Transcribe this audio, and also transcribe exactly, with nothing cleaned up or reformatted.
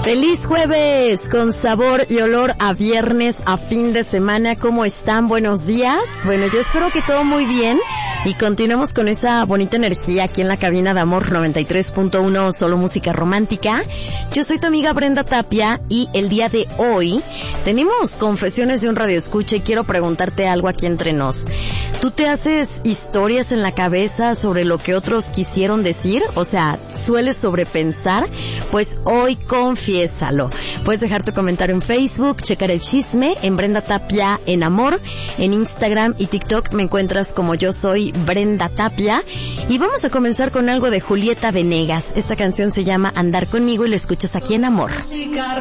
Feliz jueves, con sabor y olor a viernes, a fin de semana. ¿Cómo están? Buenos días. Bueno, yo espero que todo muy bien y continuemos con esa bonita energía aquí en la cabina de Amor noventa y tres punto uno, solo música romántica. Yo soy tu amiga Brenda Tapia y el día de hoy tenemos confesiones de un radioescucha y quiero preguntarte algo aquí entre nos. ¿Tú te haces historias en la cabeza sobre lo que otros quisieron decir? O sea, ¿sueles sobrepensar? Pues hoy confiésalo. Puedes dejar tu comentario en Facebook, checar el chisme en Brenda Tapia en Amor, en Instagram y TikTok me encuentras como yo soy Brenda Tapia. Y vamos a comenzar con algo de Julieta Venegas. Esta canción se llama Andar conmigo y la escuchas aquí en Amor. Música